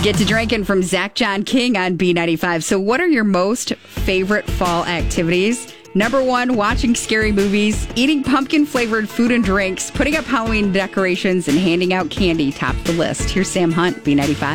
Get to drinking from Zach John King on B95. So what are your most favorite fall activities? Number 1, watching scary movies, eating pumpkin-flavored food and drinks, putting up Halloween decorations, and handing out candy top the list. Here's Sam Hunt, B95.